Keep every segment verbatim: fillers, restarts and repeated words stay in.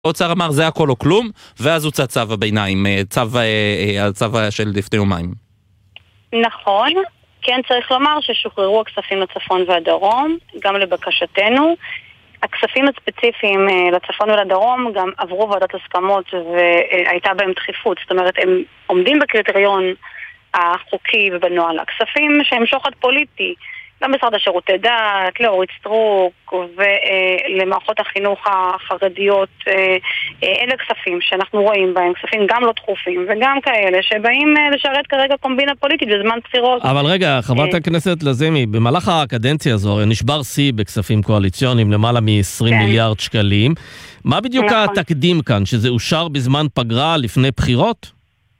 האוצר אמר זה הכל או כלום, ואז הוצא צו הביניים, צו, הצו של לפני יומיים. נכון, כן צריך לומר ששוחררו הכספים לצפון והדרום, גם לבקשתנו. הכספים הספציפיים לצפון ולדרום גם עברו ועדת הסכמות והייתה בהם דחיפות, זאת אומרת הם עומדים בקריטריון החוקי ובנועל. הכספים שהם שוחד פוליטי, למשרד השירותי דת, לאורית סטרוק ולמערכות החינוך החרדיות, אלה כספים שאנחנו רואים בהם, כספים גם לא דחופים וגם כאלה שבאים לשרת כרגע קומבינה פוליטית בזמן בחירות. אבל רגע, חברת הכנסת לזימי, במהלך הקדנציה הזו נשבר שיא בכספים קואליציוניים, למעלה מ-עשרים מיליארד שקלים. מה בדיוק התקדים כאן, שזה אושר בזמן פגרה לפני בחירות?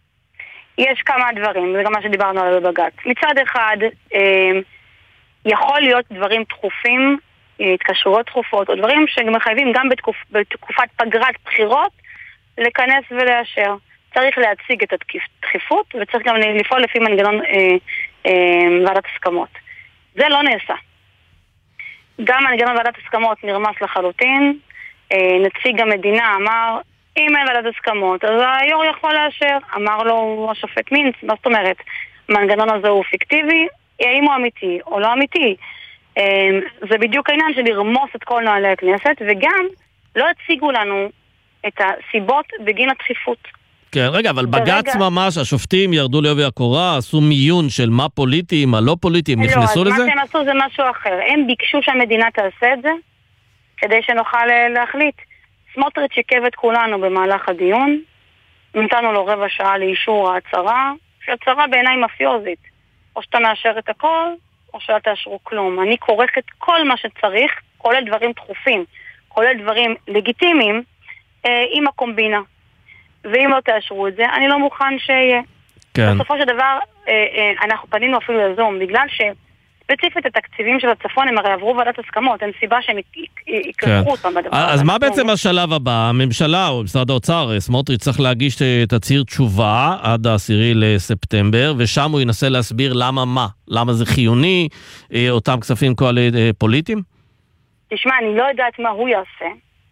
יש כמה דברים, זה גם מה שדיברנו עליו בבג"ץ. מצד אחד, יכול להיות דברים דחופים, התקשרויות דחופות, או דברים שמחייבים גם בתקופ, בתקופת פגרת בחירות לכנס ולאשר. צריך להציג את הדחיפות, וצריך גם לפעול לפי מנגנון אה, אה, ועדת הסכמות. זה לא נעשה. גם מנגנון ועדת הסכמות נרמס לחלוטין. אה, נציג המדינה אמר, אם אין ועדת הסכמות, אז היו"ר יכול לאשר. אמר לו השופט מינץ, מה זאת אומרת? המנגנון הזה הוא פיקטיבי, האם הוא אמיתי או לא אמיתי. זה בדיוק העניין של לרמוס את כל נוהלי הכנסת, וגם לא הציגו לנו את הסיבות בגין הדחיפות. כן, רגע, אבל בג"ץ ממש, השופטים ירדו לעובי הקורה, עשו מיון של מה פוליטי, מה לא פוליטי, הם נכנסו לזה? מה שהם עשו זה משהו אחר. הם ביקשו שהמדינה תעשה את זה, כדי שנוכל להחליט. סמוטריץ' עיכב את כולנו במהלך הדיון, נתנו לו רבע שעה לאישור ההצהרה, שהצהרה בעיניי מאפיוזית. או שאתה מאשר את הכל, או שאתה תאשרו כלום. אני כורכת כל מה שצריך, כולל דברים דחופים, כולל דברים לגיטימיים, אה, עם הקומבינה. ואם לא תאשרו את זה, אני לא מוכן שיהיה. כן. בסופו של דבר, אה, אה, אנחנו פנינו אפילו לזום, בגלל שספציפית התקציבים של הצפון הם הרי עברו ועדת הסכמות, אין סיבה שהם יקרחו אותם בדבר. אז מה בעצם השלב הבא? הממשלה או משרד האוצר, סמוטריץ' צריך להגיש תצהיר תשובה עד העשירי לספטמבר, ושם הוא ינסה להסביר למה מה? למה זה חיוני, אותם כספים פוליטיים? תשמע, אני לא יודעת מה הוא יעשה,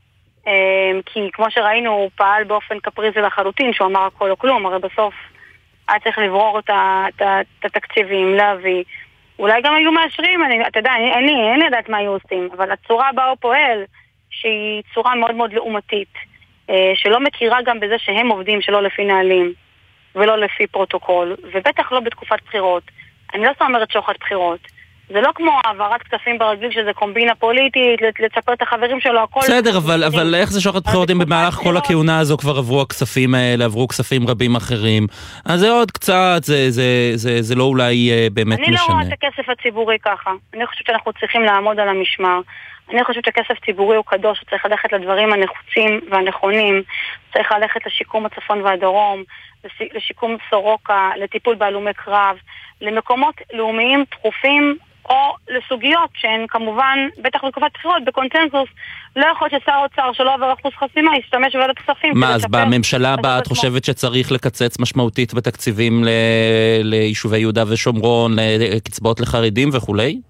כי כמו שראינו, הוא פעל באופן קפריזי לחלוטין, שהוא אמר הכל או כלום, הרי בסוף היה צריך לברור את התקציבים, להביא, אולי גם היו מאשרים, אני, אתה יודע, אין לי, אין לי יודעת מה היו עושים, אבל הצורה בה הוא פועל, שהיא צורה מאוד מאוד לעומתית, שלא מכירה גם בזה שהם עובדים שלא לפי נהלים, ולא לפי פרוטוקול, ובטח לא בתקופת בחירות. אני לא אומרת שוחד בחירות. זה לא כמו העברת כספים ברגיל שזה קומבינה פוליטית, לצפר את החברים שלו, הכל... בסדר, אבל, אבל איך זה שוחד בחירות אם במהלך כל הכהונה הזו כבר עברו הכספים האלה, עברו כספים רבים אחרים? אז זה עוד קצת, זה, זה, זה, זה לא אולי באמת משנה. אני לא רואה את הכסף הציבורי ככה. אני חושבת שאנחנו צריכים לעמוד על המשמר. אני חושבת שכסף ציבורי הוא קדוש, הוא צריך ללכת לדברים הנחוצים והנכונים, צריך ללכת לשיקום הצפון והדרום, לשיקום סורוקה, לטיפול בהלומי קרב, למקומות לאומיים דחופים, או לסוגיות שהן כמובן, בטח בתקופת בחירות, בקונצנזוס, לא יכול ששר אוצר שלא עובר אחוז חסימה, ישתמש בוועדת כספים. מה, אז בממשלה הבאה את חושבת שצריך לקצץ משמעותית בתקציבים ליישובי יהודה ושומרון, לקצבאות לחרדים וכולי?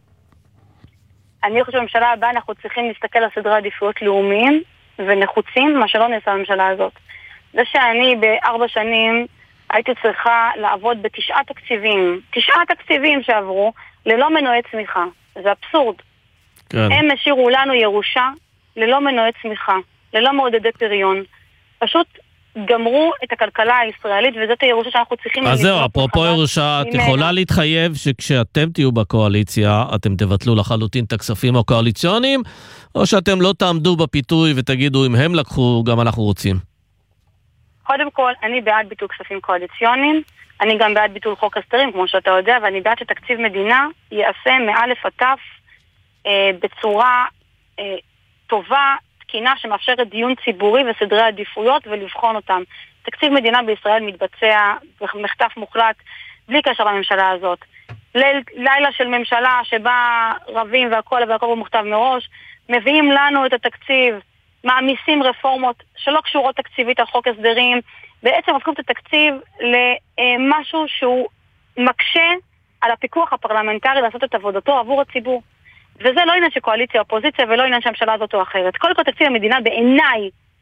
אני חושבת שבממשלה הבאה אנחנו צריכים להסתכל על סדרי עדיפויות לאומיים ונחוצים, מה שלא נעשה בממשלה הזאת. זה שאני בארבע שנים הייתי צריכה לעבוד בתשעה תקציבים, תשעה תקציבים שעברו, ללא מנועי צמיחה. זה אבסורד. כן. הם השאירו לנו ירושה ללא מנועי צמיחה, ללא מעודדי פריון. פשוט גמרו את הכלכלה הישראלית, וזאת הירושה שאנחנו צריכים... אז זהו, אפרופו ירושה, את יכולה להתחייב שכשאתם תהיו בקואליציה, אתם תבטלו לחלוטין את הכספים הקואליציוניים, או שאתם לא תעמדו בפיתוי ותגידו, אם הם לקחו, גם אנחנו רוצים? קודם כל, אני בעד ביטול כספים קואליציוניים, אני גם בעד ביטול חוק הסדרים, כמו שאתה יודע, ואני בעד שתקציב מדינה יעשה מאלף עד תף אה, בצורה אה, טובה, תקינה, שמאפשרת דיון ציבורי וסדרי עדיפויות ולבחון אותם. תקציב מדינה בישראל מתבצע במחטף מוחלט, בלי קשר לממשלה הזאת. ליל, לילה של ממשלה שבה רבים והכל והכל במוכתב מראש, מביאים לנו את התקציב, מעמיסים רפורמות שלא קשורות תקציבית על חוק הסדרים, בעצם הופכים את התקציב למשהו שהוא מקשה על הפיקוח הפרלמנטרי לעשות את עבודתו עבור הציבור. וזה לא עניין של קואליציה, אופוזיציה, ולא עניין שהממשלה הזאת או אחרת. כל כל תקציב המדינה בעיניי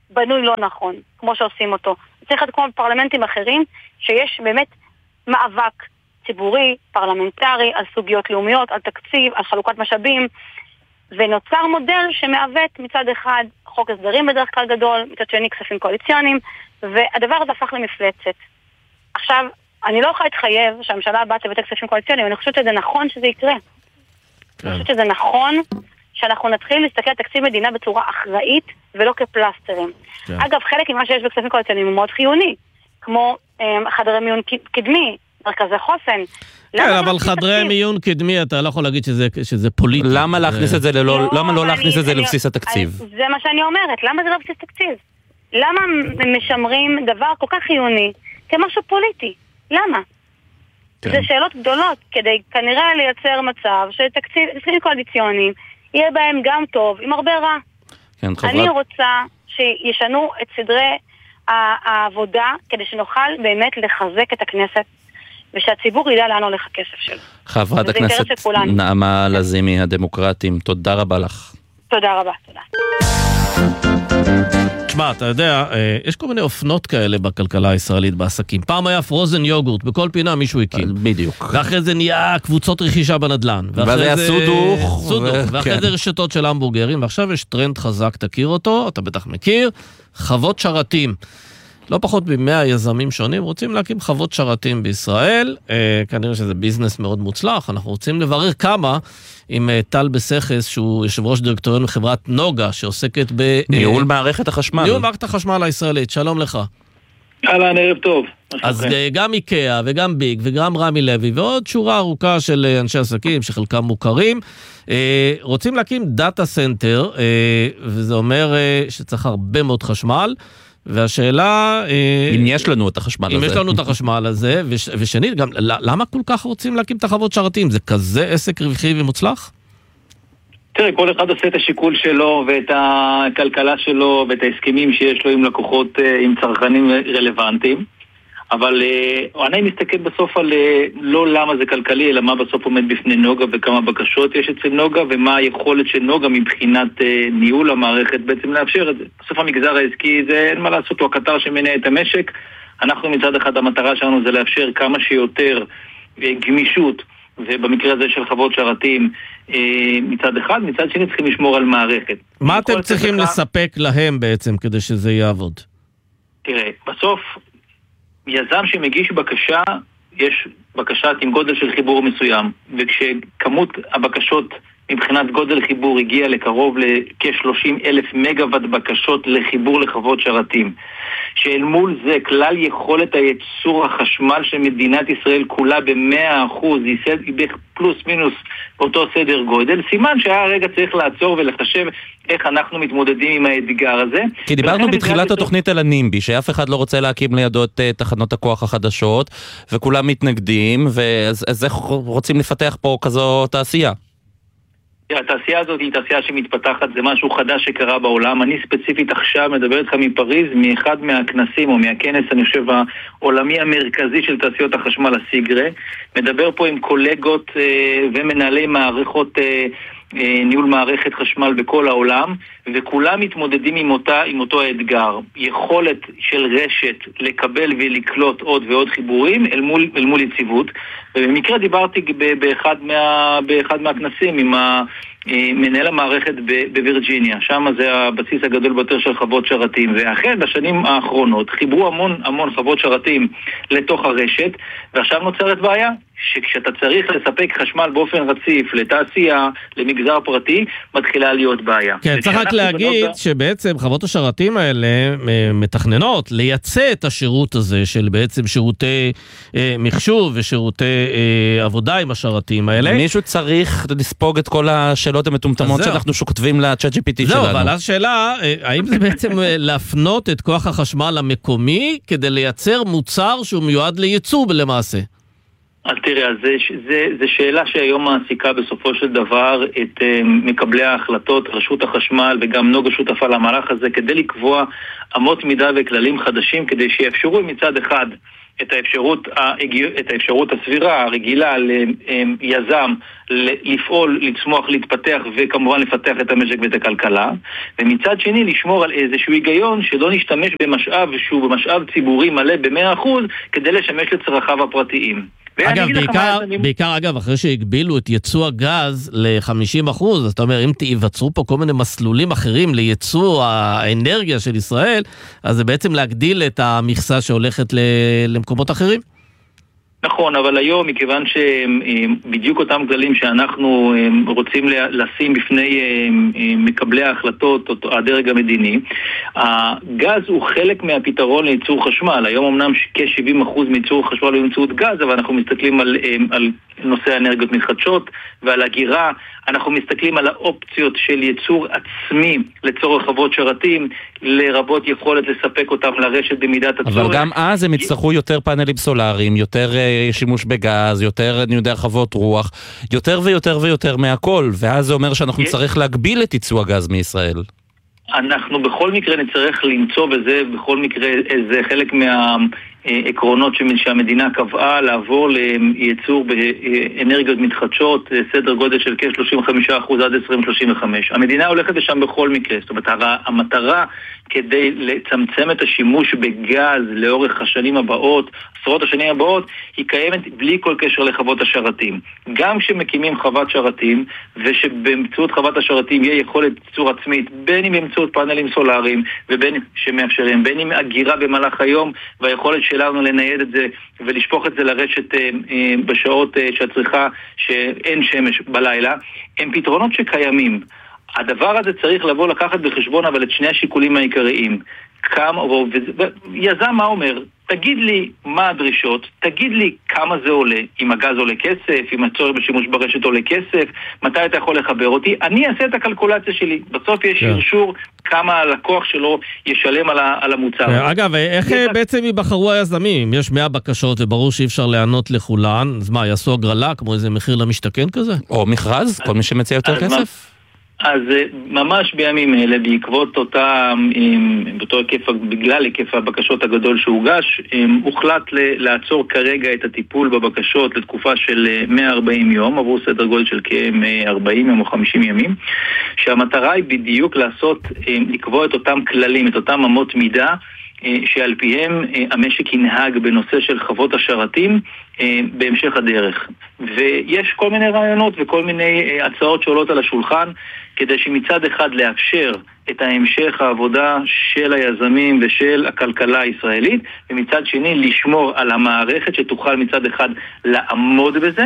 בנוי לא נכון, כמו שעושים אותו. צריך להיות כמו פרלמנטים אחרים, שיש באמת מאבק ציבורי, פרלמנטרי, על סוגיות לאומיות, על תקציב, על חלוקת משאבים, ונוצר מודל שמעוות מצד אחד חוק הסדרים בדרך כלל גדול, מצד שני כספים קואליציוניים, והדבר הזה הפך למפלצת. עכשיו, אני לא יכולה להתחייב שהממשלה הבאה תבטא כספים קואליציוניים, אני חושבת שזה נכון שזה יקרה. אני חושבת שזה נכון שאנחנו נתחיל להסתכל על תקציב מדינה בצורה אחראית ולא כפלסטרים. אגב, חלק ממה שיש בכספים קואליציוניים הוא מאוד חיוני, כמו חדרי מיון קדמי, מרכזי חוסן. כן, אבל חדרי מיון קדמי, אתה לא יכול להגיד שזה פוליטי. למה להכניס את זה ללא, למה לא להכניס את זה לבסיס התקציב? זה מה שאני אומרת, למה זה לא בסיס תקציב? למה משמרים דבר כל כך חיוני כמשהו פוליטי? למה? זה שאלות גדולות, כדי כנראה לייצר מצב שתקציבים קואליציוניים יהיה בהם גם טוב, עם הרבה רע. אני רוצה שישנו את סדרי העבודה, כדי שנוכל באמת לחזק את הכנסת, ושהציבור ידע לאן הולך הכסף שלו. חברת הכנסת נעמה לזימי, הדמוקרטים, תודה רבה לך. תודה רבה, תודה. תשמע, אתה יודע, יש כל מיני אופנות כאלה בכלכלה הישראלית, בעסקים. פעם היה פרוזן יוגורט, בכל פינה מישהו הקים. בדיוק. ואחרי זה נהיה קבוצות רכישה בנדלן. ואז היה סודוך. סודוך. ואחרי זה רשתות של המבורגרים, ועכשיו יש טרנד חזק, תכיר אותו, אתה בטח מכיר, חוות שרתים. לא פחות במאה יזמים שונים רוצים להקים חוות שרתים בישראל, אה, כנראה שזה ביזנס מאוד מוצלח, אנחנו רוצים לברר כמה עם אה, טל בסכס, שהוא יושב ראש דירקטוריון בחברת נוגה, שעוסקת ב... ניהול אה, מערכת החשמל. ניהול מערכת החשמל הישראלית, שלום לך. אהלן, ערב טוב. אז אה, גם איקאה וגם ביג וגם רמי לוי ועוד שורה ארוכה של אה, אנשי עסקים שחלקם מוכרים, אה, רוצים להקים דאטה סנטר, אה, וזה אומר אה, שצריך הרבה מאוד חשמל, והשאלה... אם יש לנו את החשמל הזה. אם יש לנו את החשמל הזה, ושנית, גם, למה כל כך רוצים להקים את החוות שרתים? זה כזה עסק רווחי ומוצלח? תראה, כל אחד עושה את השיקול שלו, ואת הכלכלה שלו, ואת ההסכמים שיש לו עם לקוחות, עם צרכנים רלוונטיים. אבל אני מסתכל בסוף על לא למה זה כלכלי, אלא מה בסוף עומד בפני נוגה וכמה בקשות יש אצל נוגה ומה היכולת של נוגה מבחינת ניהול המערכת בעצם לאפשר את זה. בסוף המגזר העסקי זה אין מה לעשות, הוא הקטר שמניע את המשק. אנחנו מצד אחד המטרה שלנו זה לאפשר כמה שיותר גמישות, ובמקרה הזה של חוות שרתים מצד אחד, מצד שני צריכים לשמור על מערכת. מה אתם צריכים לך... לספק להם בעצם כדי שזה יעבוד? תראה, בסוף יזם שמגיש בקשה, יש בקשה עם גודל של חיבור מסוים, וכשכמות הבקשות מבחינת גודל חיבור הגיעה לקרוב לכ-שלושים אלף מגוואט בקשות לחיבור לחוות שרתים, שאל מול זה כלל יכולת הייצור החשמל של מדינת ישראל כולה ב-מאה אחוז, היא פלוס מינוס אותו סדר גודל, סימן שהיה רגע צריך לעצור ולחשב איך אנחנו מתמודדים עם האתגר הזה. כי דיברנו בתחילת התוכנית על הנימבי, שאף אחד לא רוצה להקים לידו את תחנות הכוח החדשות, וכולם מתנגדים, אז איך רוצים לפתח פה כזו תעשייה? התעשייה הזאת היא תעשייה שמתפתחת, זה משהו חדש שקרה בעולם. אני ספציפית עכשיו מדבר איתך מפריז, מאחד מהכנסים או מהכנס, אני חושב, העולמי המרכזי של תעשיות החשמל, הסיגרה. מדבר פה עם קולגות אה, ומנהלי מערכות, אה, אה, ניהול מערכת חשמל בכל העולם, וכולם מתמודדים עם, אותה, עם אותו האתגר. יכולת של רשת לקבל ולקלוט עוד ועוד חיבורים אל מול, אל מול יציבות. ובמקרה דיברתי באחד, מה, באחד מהכנסים עם מנהל המערכת בווירג'יניה, שם זה הבסיס הגדול ביותר של חוות שרתים, ואחרי בשנים האחרונות חיברו המון המון חוות שרתים לתוך הרשת, ועכשיו נוצרת בעיה שכשאתה צריך לספק חשמל באופן רציף לתעשייה, למגזר פרטי, מתחילה להיות בעיה. כן, צריך רק להגיד בנוגע... שבעצם חוות השרתים האלה מתכננות לייצא את השירות הזה של בעצם שירותי אה, מחשוב ושירותי אה, עבודה עם השרתים האלה. מישהו צריך לספוג את כל השאלות המטומטמות שאנחנו שכותבים ל-צ'אט ג'י פי טי שלנו. זהו, אבל השאלה, האם זה בעצם להפנות את כוח החשמל המקומי כדי לייצר מוצר שהוא מיועד לייצוא למעשה? אז תראה, זה, זה, זה שאלה שהיום מעסיקה בסופו של דבר את uh, מקבלי ההחלטות, רשות החשמל וגם נוגה שותפה למהלך הזה, כדי לקבוע אמות מידה וכללים חדשים כדי שיאפשרו מצד אחד את האפשרות, את האפשרות הסבירה, הרגילה ליזם לפעול, לצמוח, להתפתח וכמובן לפתח את המשק ואת הכלכלה, ומצד שני לשמור על איזשהו היגיון שלא נשתמש במשאב שהוא במשאב ציבורי מלא ב-מאה אחוז כדי לשמש לצרכיו הפרטיים. אגב, בעיקר, בעיקר אגב, אחרי שהגבילו את ייצוא הגז ל-חמישים אחוז, זאת אומרת, אם תיווצרו פה כל מיני מסלולים אחרים לייצוא האנרגיה של ישראל, אז זה בעצם להגדיל את המכסה שהולכת למקומות אחרים. נכון, אבל היום, מכיוון שבדיוק אותם כללים שאנחנו רוצים לשים בפני מקבלי ההחלטות, הדרג המדיני, הגז הוא חלק מהפתרון לייצור חשמל. היום אמנם כ-שבעים אחוז מייצור חשמל הוא באמצעות גז, אבל אנחנו מסתכלים על, על נושא האנרגיות מתחדשות ועל הגירה. אנחנו מסתכלים על האופציות של ייצור עצמי לצורך חוות שרתים, לרבות יכולת לספק אותם לרשת במידת הצורך. אבל גם אז הם יצטרכו יותר פאנלים סולאריים, יותר שימוש בגז, יותר, אני יודע, חוות רוח, יותר ויותר ויותר מהכל, ואז זה אומר שאנחנו נצטרך להגביל את ייצוא הגז מישראל. אנחנו בכל מקרה נצטרך למצוא, וזה בכל מקרה זה חלק מהעקרונות שהמדינה קבעה, לעבור לייצור באנרגיות מתחדשות, סדר גודל של כ-שלושים וחמישה אחוז עד עשרים שלושים וחמש. המדינה הולכת לשם בכל מקרה, זאת אומרת, המטרה כדי לצמצם את השימוש בגז לאורך השנים הבאות, עשרות השנים הבאות, היא קיימת בלי כל קשר לחוות השרתים. גם כשמקימים חוות שרתים, ושבאמצעות חוות השרתים יהיה יכולת ייצור עצמית, בין אם באמצעות פאנלים סולאריים, ובין שמאפשרים, בין אם הגירה במהלך היום, והיכולת שלנו לנייד את זה, ולשפוך את זה לרשת אה, אה, בשעות אה, שהצריכה שאין שמש בלילה, הם פתרונות שקיימים. הדבר הזה צריך לבוא לקחת בחשבון אבל את שני השיקולים העיקריים. כמה, יזם מה אומר? תגיד לי מה הדרישות, תגיד לי כמה זה עולה, אם הגז עולה כסף, אם הצורך בשימוש ברשת עולה כסף, מתי אתה יכול לחבר אותי, אני אעשה את הקלקולציה שלי. בסוף יש שרשור כמה הלקוח שלו ישלם על המוצר. אגב, איך בעצם ייבחרו היזמים? יש מאה בקשות וברור שאי אפשר לענות לכולן, אז מה, יעשו הגרלה כמו איזה מחיר למשתכן כזה? או מכרז, כל מי שמציע יותר כסף? אז ממש בימים אלה, בעקבות אותה, באותו היקף, בגלל היקף הבקשות הגדול שהוגש, הוחלט לעצור כרגע את הטיפול בבקשות לתקופה של מאה וארבעים יום, עבור סדר גודל של כ-ארבעים יום או חמישים ימים, שהמטרה היא בדיוק לעשות, לקבוע את אותם כללים, את אותם אמות מידה, שעל פיהם המשק ינהג בנושא של חוות השרתים בהמשך הדרך. ויש כל מיני רעיונות וכל מיני הצעות שעולות על השולחן כדי שמצד אחד לאפשר את ההמשך העבודה של היזמים ושל הכלכלה הישראלית, ומצד שני לשמור על המערכת שתוכל מצד אחד לעמוד בזה,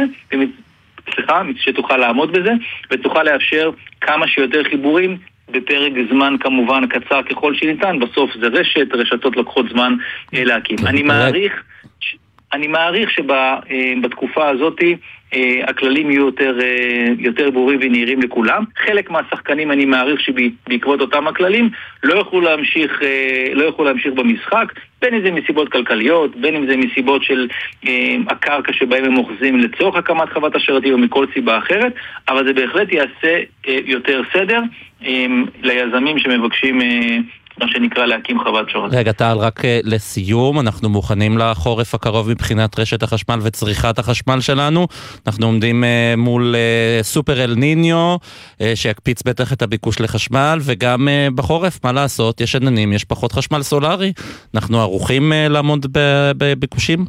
סליחה, שתוכל לעמוד בזה ותוכל לאפשר כמה שיותר חיבורים בפרק זמן כמובן קצר ככל שניתן. בסוף זה רשת, רשתות לוקחות זמן להקים. אני מעריך, אני מעריך שבתקופה הזאת הכללים יהיו יותר, יותר ברורים ונהירים לכולם. חלק מהשחקנים אני מעריך שבעקבות אותם הכללים לא יוכלו להמשיך, לא יוכלו להמשיך במשחק, בין אם זה מסיבות כלכליות, בין אם זה מסיבות של הקרקע שבהם הם אוחזים לצורך הקמת חוות השרתים או מכל סיבה אחרת, אבל זה בהחלט יעשה יותר סדר ליזמים שמבקשים מה שנקרא להקים חוות שרתים. רגע, טל, רק לסיום, אנחנו מוכנים לחורף הקרוב מבחינת רשת החשמל וצריכת החשמל שלנו. אנחנו עומדים מול סופר אל ניניו, שיקפיץ בטח את הביקוש לחשמל, וגם בחורף, מה לעשות? יש עננים, יש פחות חשמל סולרי. אנחנו ערוכים לעמוד בביקושים?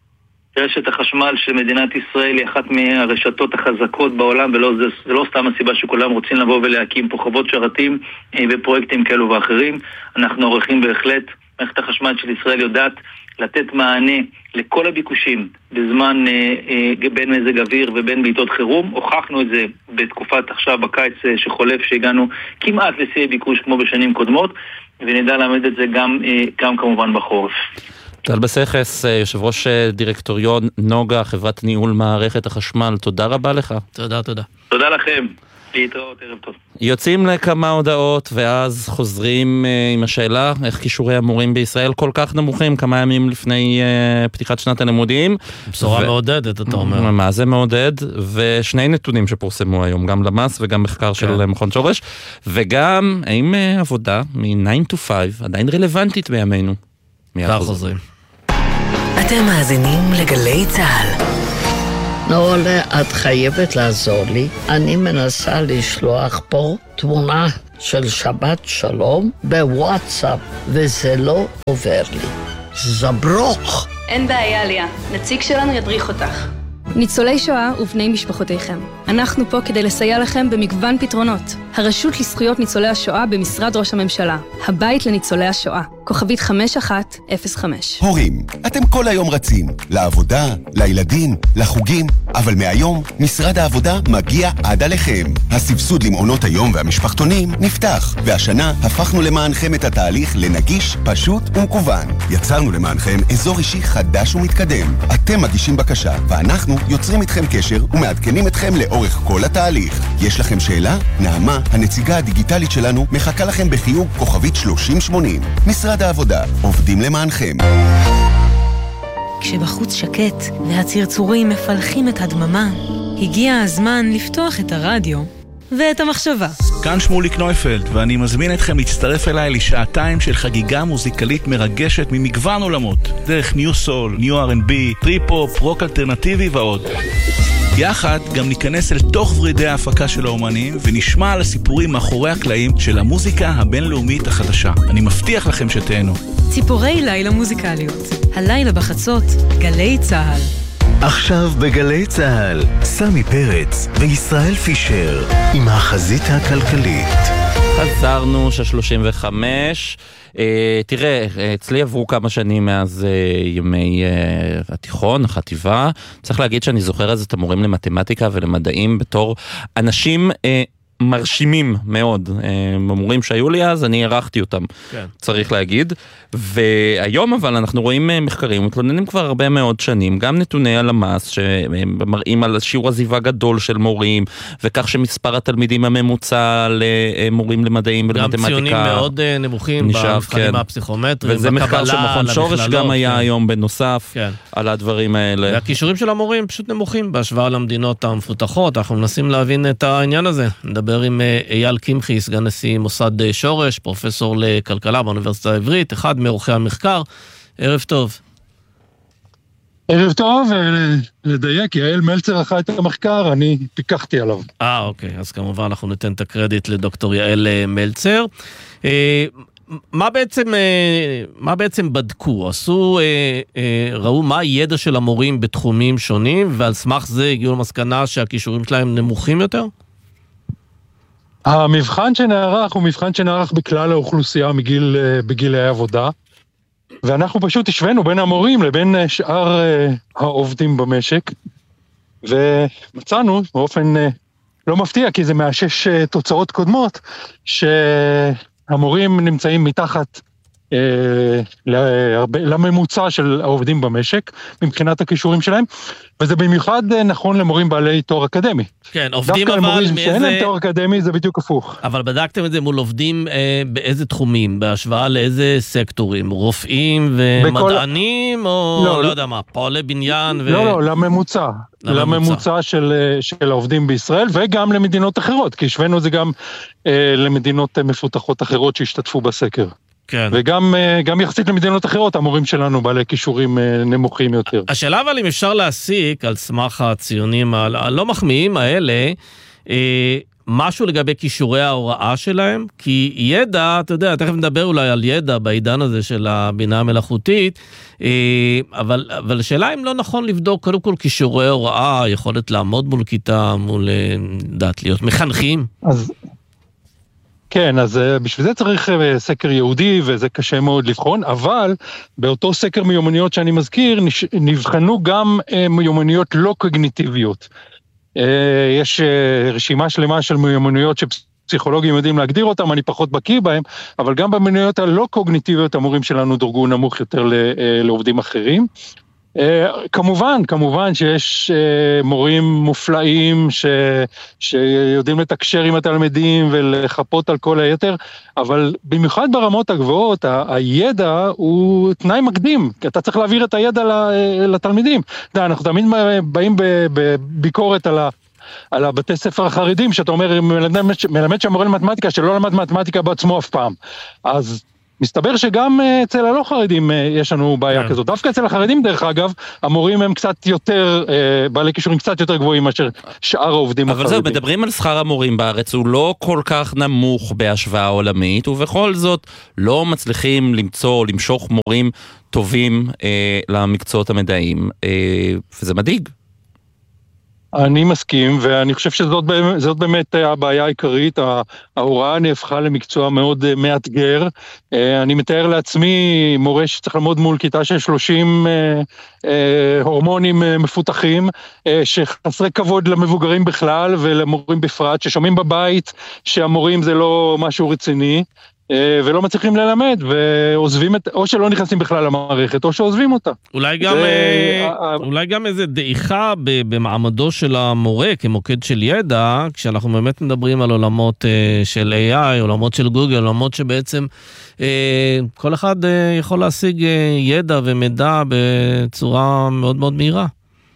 רשת החשמל של מדינת ישראל היא אחת מהרשתות החזקות בעולם, ולא זה, זה לא סתם הסיבה שכולם רוצים לבוא ולהקים פה חוות שרתים ופרויקטים כאלו ואחרים. אנחנו עורכים בהחלט, מערכת החשמל של ישראל יודעת לתת מענה לכל הביקושים בזמן אה, אה, בין מזג אוויר ובין בעיתות חירום. הוכחנו את זה בתקופת עכשיו בקיץ אה, שחולף, שהגענו כמעט לשיא ביקוש כמו בשנים קודמות, ונדע לעמד את זה גם, אה, גם כמובן בחורף. טל בסכס, יושב ראש דירקטוריון נוגה, חברת ניהול מערכת החשמל, תודה רבה לך. תודה, תודה. תודה לכם. להתראות, ערב טוב. יוצאים לכמה הודעות ואז חוזרים uh, עם השאלה איך כישורי המורים בישראל כל כך נמוכים כמה ימים לפני uh, פתיחת שנת הלימודים. בשורה ו... מעודדת, אתה אומר. מה זה מעודד? ושני נתונים שפורסמו היום, גם למ"ס וגם מחקר כן. של מכון שורש, וגם האם uh, עבודה מ-nine to five עדיין רלוונטית בימינו. כבר חוזרים. אתם מאזינים לגלי צהל. נורלה, את חייבת לעזור לי. אני מנסה לשלוח פה תמונה של שבת שלום בוואטסאפ, וזה לא עובר לי. זברוך. אין בעיה, ליה. נציג שלנו ידריך אותך. ניצולי שואה ובני משפחותיכם. אנחנו פה כדי לסייע לכם במגוון פתרונות. הרשות לזכויות ניצולי השואה במשרד ראש הממשלה. הבית לניצולי השואה. כוכבית חמש אחת אפס חמש. הורים, אתם כל היום רצים. לעבודה, לילדים, לחוגים. אבל מהיום, משרד העבודה מגיע עד עליכם. הסבסוד למעונות היום והמשפחתונים נפתח. והשנה הפכנו למענכם את התהליך לנגיש, פשוט ומקוון. יצרנו למענכם אזור אישי חדש ומתקדם. אתם מגישים בקשה, ואנחנו יוצרים איתכם קשר ומעדכנים אתכם לאורך כל התהליך. יש לכם שאלה? נעמה, הנציגה הדיגיטלית שלנו, מחכה לכם בחיוג כוכבית שלושים שמונים. משרד העבודה, עובדים למענכם. כשבחוץ שקט והצרצורים מפלחים את הדממה, הגיע הזמן לפתוח את הרדיו ואת המחשבה. כאן שמוליק נויפלד, ואני מזמין אתכם להצטרף אליי לשעתיים של חגיגה מוזיקלית מרגשת ממגוון עולמות, דרך ניו סול, ניו אר אנד בי, טריפ-הופ, רוק אלטרנטיבי ועוד. יחד גם ניכנס אל תוך ורידי ההפקה של האומנים ונשמע על הסיפורים מאחורי הקלעים של המוזיקה הבינלאומית החדשה. אני מבטיח לכם שתהנו. ציפורי לילה מוזיקליות. הלילה בחצות, גלי צהל. עכשיו בגלי צהל, סמי פרץ וישראל פישר עם החזית הכלכלית. חזרנו ש-שלושים וחמש. Uh, תראה, אצלי עברו כמה שנים מאז uh, ימי uh, התיכון, החטיבה. צריך להגיד שאני זוכר אז את המורים למתמטיקה ולמדעים בתור אנשים uh, מרשימים מאוד. המורים שהיו לי אז, אני ערכתי אותם, כן. צריך להגיד. והיום אבל אנחנו רואים מחקרים, מתלוננים כבר הרבה מאוד שנים, גם נתוני הלמ"ס שמראים על שיעור עזיבה גדול של מורים, וכך שמספר התלמידים הממוצע למורים למדעים ולמתמטיקה. גם ציונים מאוד נמוכים במבחנים כן. הפסיכומטריים, וזה מחקר שמכון שורש גם היה כן. היום בנוסף כן. על הדברים האלה. והכישורים של המורים פשוט נמוכים בהשוואה למדינות המפותחות. אנחנו מנסים להבין את העניין הזה. נדבר עם אייל קמחי, סגן נשיא מוסד שורש, פרופסור לכלכלה באוניברסיטה העברית, אחד מעורכי המחקר. ערב טוב. ערב טוב, לדייק, יעל מלצר אחת את המחקר, אני פיקחתי עליו. אה, אוקיי, אז כמובן אנחנו ניתן את הקרדיט לדוקטור יעל מלצר. מה בעצם, מה בעצם בדקו? עשו, ראו מה הידע של המורים בתחומים שונים, ועל סמך זה הגיעו למסקנה שהכישורים שלהם נמוכים יותר? המבחן שנערך הוא מבחן שנערך בכלל האוכלוסייה מגיל, בגילי העבודה, ואנחנו פשוט השווינו בין המורים לבין שאר העובדים במשק, ומצאנו באופן לא מפתיע, כי זה מאשש תוצאות קודמות, שהמורים נמצאים מתחת לממוצע של העובדים במשק, מבחינת הכישורים שלהם, וזה במיוחד נכון למורים בעלי תואר אקדמי. כן, עובדים אבל... דווקא למורים מאיזה... שאין להם תואר אקדמי זה בדיוק הפוך. אבל בדקתם את זה מול עובדים אה, באיזה תחומים, בהשוואה לאיזה סקטורים, רופאים ומדענים, בכל... או לא, לא יודע מה, פועלי בניין ו... לא, לא, לממוצע. לממוצע, לממוצע של, של העובדים בישראל, וגם למדינות אחרות, כי השווינו זה גם אה, למדינות מפותחות אחרות שהשתתפו בסקר. כן. וגם גם יחסית למדינות אחרות, המורים שלנו בעלי כישורים נמוכים יותר. השאלה אבל אם אפשר להסיק על סמך הציונים הלא מחמיאים האלה, משהו לגבי כישורי ההוראה שלהם, כי ידע, אתה יודע, תכף נדבר אולי על ידע בעידן הזה של הבינה המלאכותית, אבל, אבל השאלה אם לא נכון לבדוק קודם כל כישורי הוראה, יכולת לעמוד מול כיתה, מול, דעת, להיות מחנכים. אז... כן, אז בשביל זה צריך סקר יהודי, וזה קשה מאוד לבחון, אבל באותו סקר מיומנויות שאני מזכיר, נבחנו גם מיומנויות לא קוגניטיביות. יש רשימה שלמה של מיומנויות שפסיכולוגים יודעים להגדיר אותם, אני פחות בקיא בהם, אבל גם במיומנויות הלא קוגניטיביות, המורים שלנו דורגו נמוך יותר לעובדים אחרים. כמובן, כמובן שיש מורים מופלאים ש, שיודעים לתקשר עם התלמידים ולחפות על כל היתר, אבל במיוחד ברמות הגבוהות, הידע הוא תנאי מקדים, כי אתה צריך להעביר את הידע לתלמידים. אנחנו תמיד באים בביקורת על ה... על הבתי ספר החרדים, שאתה אומר, מלמד, מלמד שהמורה למתמטיקה, שלא למד מתמטיקה בעצמו אף פעם. אז מסתבר שגם אצל הלא חרדים יש לנו בעיה כזאת. דווקא אצל החרדים, דרך אגב, המורים הם קצת יותר, בעלי קישורים קצת יותר גבוהים מאשר שאר העובדים החרדים. אבל זהו, מדברים על שכר המורים בארץ, הוא לא כל כך נמוך בהשוואה עולמית, ובכל זאת לא מצליחים למצוא, למשוך מורים טובים אה, למקצועות המדעיים, אה, וזה מדאיג. אני מסכים, ואני חושב שזאת זאת באמת הבעיה העיקרית. ההוראה נהפכה למקצוע מאוד מאתגר. אני מתאר לעצמי מורה שצריך לעמוד מול כיתה של שלושים הורמונים מפותחים, שחסרי כבוד למבוגרים בכלל ולמורים בפרט, ששומעים בבית שהמורים זה לא משהו רציני, ולא מצליחים ללמד, ועוזבים את, או שלא נכנסים בכלל למערכת, או שעוזבים אותה. אולי גם, אולי גם איזה דעיכה במעמדו של המורה, כמוקד של ידע, כשאנחנו באמת מדברים על עולמות של איי איי, עולמות של גוגל, עולמות שבעצם כל אחד יכול להשיג ידע ומידע בצורה מאוד מאוד מהירה.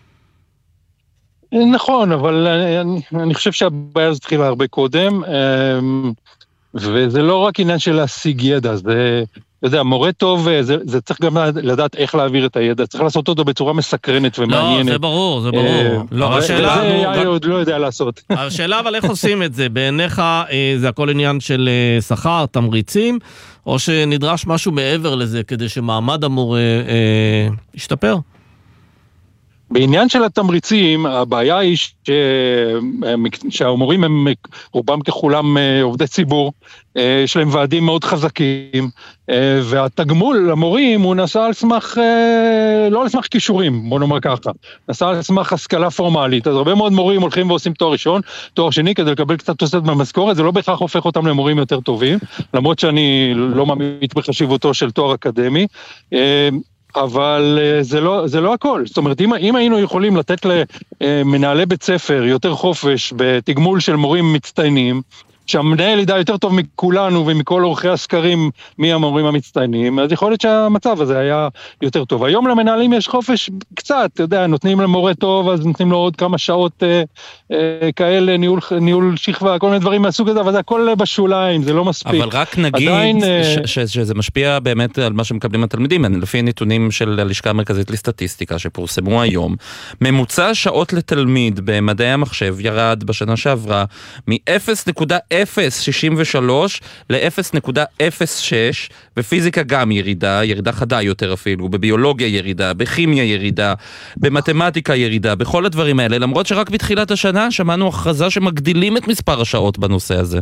נכון, אבל אני, אני חושב שהבעיה הזאת התחילה הרבה קודם, וזה לא רק עניין של להשיג ידע, זה, אתה יודע, מורה טוב, זה, זה צריך גם לדעת איך להעביר את הידע, צריך לעשות אותו בצורה מסקרנת ומעניינת. לא, זה ברור, זה ברור. לא, השאלה, זה עוד לא יודע לעשות. השאלה, אבל איך עושים את זה? בעיניך זה הכל עניין של שכר, תמריצים, או שנדרש משהו מעבר לזה, כדי שמעמד המורה אה, ישתפר? בעניין של התמריצים, הבעיה היא ש... שהמורים הם רובם ככולם עובדי ציבור, יש להם ועדים מאוד חזקים, והתגמול למורים הוא נעשה על סמך, לא על סמך כישורים, בוא נאמר ככה, נעשה על סמך השכלה פורמלית. אז הרבה מאוד מורים הולכים ועושים תואר ראשון, תואר שני, כדי לקבל קצת תוספת במשכורת, זה לא בהכרח הופך אותם למורים יותר טובים, למרות שאני לא מאמין בחשיבותו של תואר אקדמי, אבל זה לא, זה לא הכל. זאת אומרת, אם, אם היינו יכולים לתת למנהלי בית ספר יותר חופש בתגמול של מורים מצטיינים, שהמנהל ידע יותר טוב מכולנו ומכל אורחי הסקרים מי המורים המצטיינים, אז יכול להיות שהמצב הזה היה יותר טוב. היום למנהלים יש חופש קצת, אתה יודע, נותנים למורה טוב, אז נותנים לו עוד כמה שעות אה, אה, כאלה, ניהול, ניהול שכבה, כל מיני דברים מהסוג הזה, אבל זה הכל בשוליים, זה לא מספיק. אבל רק נגיד עדיין, ש- ש- שזה משפיע באמת על מה שמקבלים התלמידים, לפי נתונים של הלשכה המרכזית לסטטיסטיקה שפורסמו היום, ממוצע שעות לתלמיד במדעי המחשב ירד בשנה שעברה מ-אפס נקודה אפס שישים ושלוש ל-אפס נקודה אפס שש, בפיזיקה גם ירידה, ירידה חדה יותר אפילו, בביולוגיה ירידה, בכימיה ירידה, במתמטיקה ירידה, בכל הדברים האלה, למרות שרק בתחילת השנה שמענו הכרזה שמגדילים את מספר השעות בנושא הזה.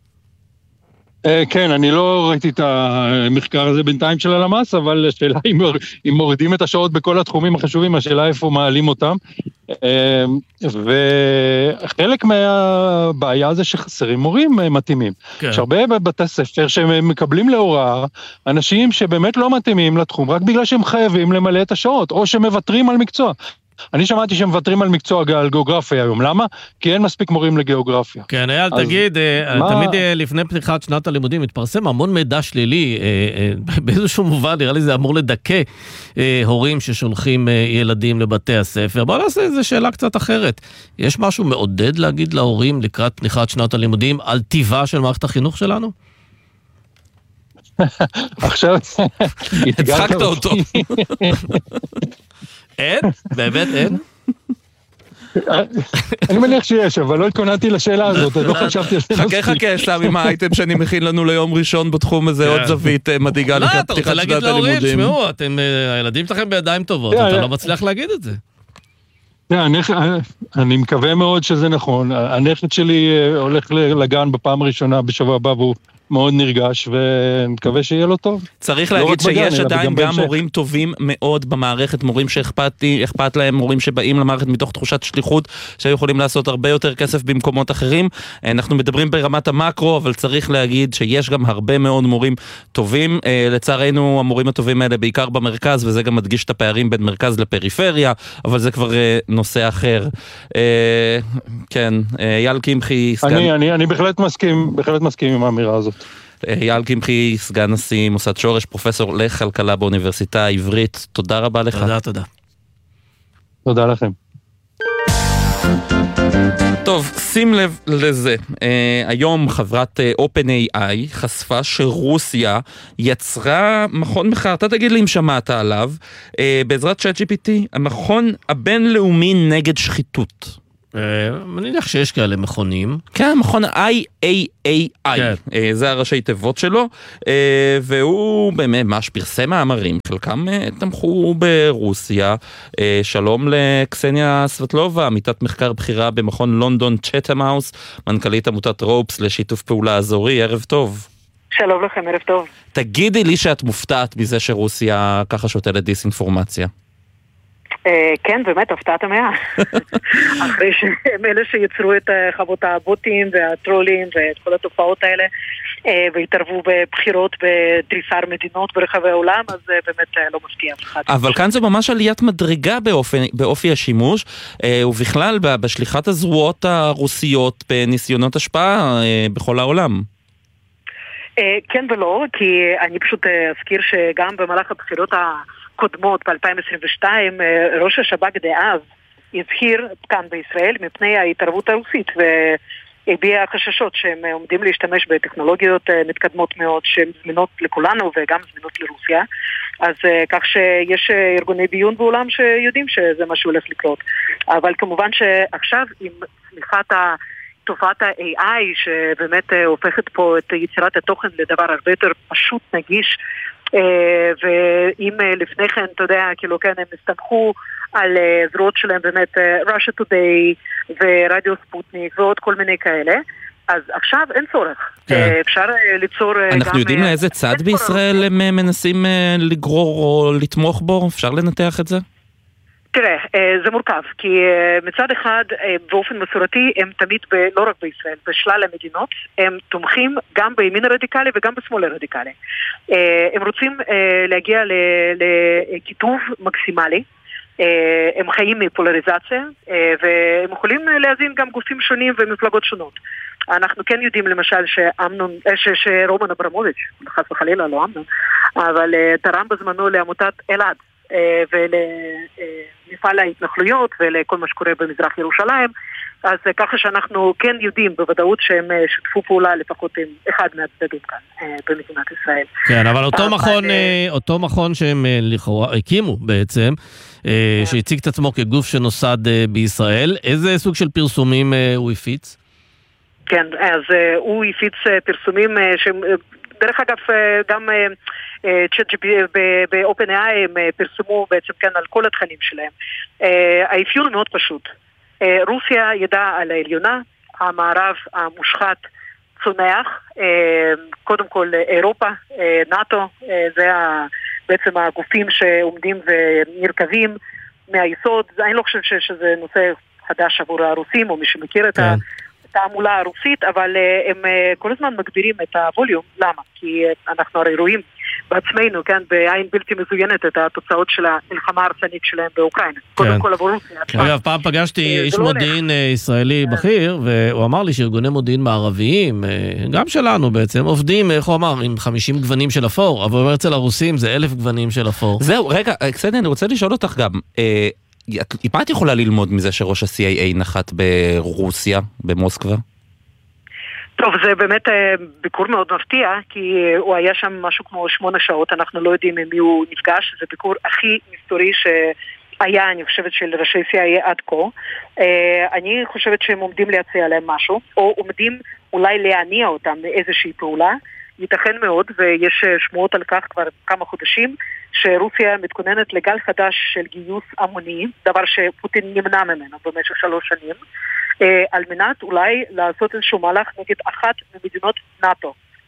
כן, אני לא ראיתי את המחקר הזה בינתיים של הלמ"ס, אבל השאלה אם מורידים את השעות בכל התחומים החשובים, השאלה איפה מעלים אותם. וחלק מהבעיה זה שחסרים מורים מתאימים. יש הרבה בבתי ספר שהם מקבלים להוראה אנשים שבאמת לא מתאימים לתחום, רק בגלל שהם חייבים למלא את השעות, או שמוותרים על מקצוע. אני שמעתי שהם מוותרים על מקצוע על גיאוגרפיה היום. למה? כי אין מספיק מורים לגיאוגרפיה. כן, אייל, תגיד, תמיד לפני פתיחת שנת הלימודים מתפרסם המון מידע שלילי, באיזשהו מובן, נראה לי זה אמור לדכא הורים ששולחים ילדים לבתי הספר. בואו נעשה איזו שאלה קצת אחרת. יש משהו מעודד להגיד להורים לקראת פתיחת שנת הלימודים על טיבה של מערכת החינוך שלנו? עכשיו... הצחקת אותו. אין? באמת אין? אני מניח שיש, אבל לא התכוננתי לשאלה הזאת, לא חשבתי על זה. חכה חכה, סמי, מה האייטם שאני מכין לנו ליום ראשון בתחום הזה, עוד זווית מדאיגה לקראת פתיחת שנת הלימודים. שמעו, הילדים שלכם בידיים טובות, אתה לא מצליח להגיד את זה. אני מקווה מאוד שזה נכון. הנכד שלי הולך לגן בפעם הראשונה בשבוע הבא, והוא מאוד נרגש, ונקווה שיהיה לו טוב. צריך להגיד שיש עדיין גם מורים טובים מאוד במערכת, מורים שאכפת להם, מורים שבאים למערכת מתוך תחושת שליחות, שהיו יכולים לעשות הרבה יותר כסף במקומות אחרים. אנחנו מדברים ברמת המקרו, אבל צריך להגיד שיש גם הרבה מאוד מורים טובים. לצערנו, המורים הטובים האלה בעיקר במרכז, וזה גם מדגיש את הפערים בין מרכז לפריפריה, אבל זה כבר נושא אחר. כן, אייל קמחי, סגן... אני, אני, אני בהחלט מסכים, בהחלט מסכים עם האמירה הזאת. אייל קמחי, סגן נשיא מוסד שורש, פרופסור לכלכלה באוניברסיטה העברית, תודה רבה לך. תודה, תודה. תודה לכם. טוב, שים לב לזה. Uh, היום חברת uh, OpenAI חשפה שרוסיה יצרה מכון מחקר, אתה תגיד לי אם שמעת עליו, uh, בעזרת צ'אט ג'י פי טי, המכון הבינלאומי נגד שחיתות. אני יודע שיש כאלה מכונים. כן, מכון איי איי איי איי, זה הראשי תיבות שלו, והוא באמת ממש פרסם מאמרים, חלקם תמכו ברוסיה. שלום לקסניה סבטלובה, עמיתת מחקר בחירה במכון לונדון צ'אטהאם האוס, מנכ"לית עמותת רופס לשיתוף פעולה אזורי, ערב טוב. שלום לכם, ערב טוב. תגידי לי שאת מופתעת מזה שרוסיה ככה שותלת דיסאינפורמציה. כן, באמת, הפתעת המאה. אחרי שהם אלה שיצרו את חוות הבוטים והטרולים ואת כל התופעות האלה, והתערבו בבחירות בדריסר מדינות ברחבי העולם, אז באמת לא מפתיע. אבל כאן זה ממש עליית מדרגה באופי השימוש, ובכלל בשליחת הזרועות הרוסיות בניסיונות השפעה בכל העולם. כן ולא, כי אני פשוט אזכיר שגם במהלך הבחירות ה... קודמות ב-אלפיים עשרים ושתיים, ראש השב"כ דאז הזהיר כאן בישראל מפני ההתערבות הרוסית והביע חששות שהם עומדים להשתמש בטכנולוגיות מתקדמות מאוד שהן זמינות לכולנו וגם זמינות לרוסיה, אז כך שיש ארגוני ביון בעולם שיודעים שזה מה שהולך לקרות. אבל כמובן שעכשיו עם צמיחת תופעת ה-איי איי שבאמת הופכת פה את יצירת התוכן לדבר הרבה יותר פשוט, נגיש, ואם לפני כן, אתה יודע, כאילו כן, הם הסתמכו על זרועות שלהם באמת, Russia Today ורדיו ספוטניק ועוד כל מיני כאלה, אז עכשיו אין צורך. אפשר ליצור גם... אנחנו יודעים לאיזה צד בישראל הם מנסים לגרור או לתמוך בו? אפשר לנתח את זה? תראה, זה מורכב, כי מצד אחד, באופן מסורתי, הם תמיד, ב, לא רק בישראל, בשלל המדינות, הם תומכים גם בימין הרדיקלי וגם בשמאל הרדיקלי. הם רוצים להגיע לכיתוב מקסימלי, הם חיים מפולריזציה, והם יכולים להזין גם גופים שונים ומפלגות שונות. אנחנו כן יודעים למשל שאמנון, ש, שרומן אברמוביץ', חס וחלילה, לא אמנון, אבל תרם בזמנו לעמותת אלעד, ולמפעל ההתנחלויות ולכל מה שקורה במזרח ירושלים, אז ככה שאנחנו כן יודעים בוודאות שהם שתפו פעולה לפחות עם אחד מהצדדים כאן במדינת ישראל. כן, אבל אותו מכון, אותו מכון שהם לכאורה הקימו בעצם, שהציג את עצמו כגוף שנוסד בישראל, איזה סוג של פרסומים הוא הפיץ? כן, אז הוא הפיץ פרסומים שהם, דרך אגב, גם צ'אט ג'י פי טי ב-OpenAI הם פרסמו בעצם כן על כל התכנים שלהם. האפיון מאוד פשוט. רוסיה ידעה על העליונה, המערב המושחת צונח, קודם כל אירופה, נאטו, זה בעצם הגופים שעומדים ונרכבים מהיסוד. אני לא חושב שזה נושא חדש עבור הרוסים או מי שמכיר את ה... התעמולה הרוסית, אבל הם כל הזמן מגבירים את הווליום. למה? כי אנחנו הרי רואים בעצמנו, כן, בעין בלתי מזוינת את התוצאות של המלחמה הרסנית שלהם באוקראינה. קודם כל עבור רוסיה. אגב, פעם פגשתי איש מודיעין ישראלי בכיר, והוא אמר לי שארגוני מודיעין מערביים, גם שלנו בעצם, עובדים, איך הוא אמר, עם חמישים גוונים של אפור, אבל אומר אצל הרוסים זה אלף גוונים של אפור. זהו, רגע, קסניה, אני רוצה לשאול אותך גם, מה את יכולה ללמוד מזה שראש ה-סי איי איי נחת ברוסיה, במוסקבה? טוב, זה באמת ביקור מאוד מפתיע, כי הוא היה שם משהו כמו שמונה שעות, אנחנו לא יודעים עם מי הוא נפגש, זה ביקור הכי היסטורי שהיה, אני חושבת, של ראשי סי איי איי עד כה. אני חושבת שהם עומדים להציע להם משהו, או עומדים אולי להניע אותם מאיזושהי פעולה, ייתכן מאוד, ויש שמועות על כך כבר כמה חודשים, שרוסיה מתכוננת לגל חדש של גיוס המוני, דבר שפוטין נמנע ממנו במשך שלוש שנים, על מנת אולי לעשות איזשהו מהלך נגד אחת ממדינות נאטו,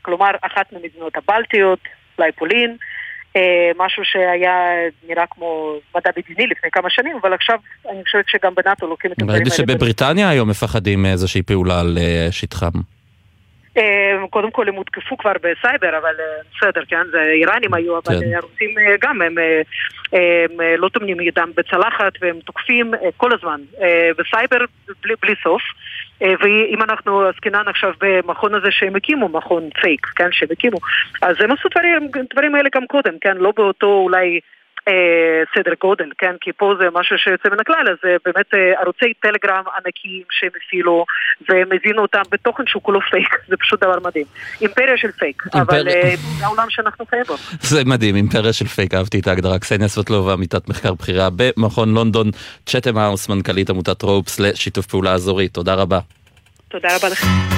כלומר אחת ממדינות הבלטיות, אולי פולין, משהו שהיה נראה כמו מדע בדיוני לפני כמה שנים, אבל עכשיו אני חושבת שגם בנאטו לוקחים את הדברים האלה. ראיתי שבבריטניה היום מפחדים מאיזושהי פעולה על שטחם. קודם כל הם הותקפו כבר בסייבר, אבל בסדר, כן, זה איראנים היו, אבל הרוסים גם, הם לא טומנים ידם בצלחת, והם תוקפים כל הזמן בסייבר בלי סוף. ואם אנחנו עסקינן עכשיו במכון הזה שהם הקימו, מכון פייק, כן, שהם הקימו, אז הם עשו דברים, דברים האלה גם קודם, כן, לא באותו אולי אה, סדר גודל, כן, כי פה זה משהו שיוצא מן הכלל, אז באמת אה, ערוצי טלגרם ענקיים שהם הפעילו, והם הבינו אותם בתוכן שהוא כולו פייק, זה פשוט דבר מדהים. אימפריה של פייק, אימפר... אבל אה, זה העולם שאנחנו חיים בו. זה מדהים, אימפריה של פייק, אהבתי את ההגדרה. קסניה סבטלובה, עמיתת מחקר בכירה במכון לונדון, צ'אטם האוס, מנכ"לית עמותת רופס לשיתוף פעולה אזורי, תודה רבה. תודה רבה לכם.